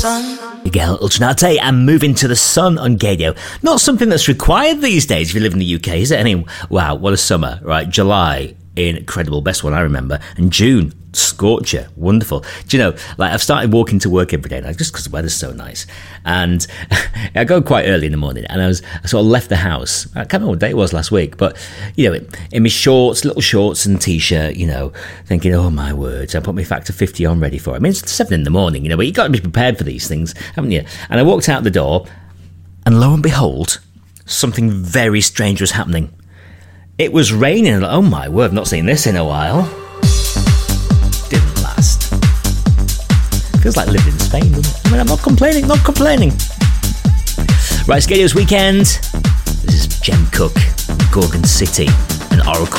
Miguel Ultranate and Move Into the Sun on Gadio. Not something that's required these days if you live in the UK, is it? Anyway, wow, what a summer, right? July, incredible, best one I remember. And June, scorcher, wonderful. Do you know, like I've started walking to work every day now just because the weather's so nice. And I go quite early in the morning and I sort of left the house. I can't remember what day it was last week, but, you know, in my shorts, little shorts and t-shirt, you know, thinking, oh my words, I put my Factor 50 on ready for it. I mean, it's 7 in the morning, you know, but you've got to be prepared for these things, haven't you? And I walked out the door and lo and behold, something very strange was happening. It was raining. Oh my word, I've not seen this in a while. Didn't last. Feels like living in Spain, doesn't it? I mean, I'm not complaining. Right, it's Gadio's Weekend. This is Jem Cook, Gorgon City, and Oracle.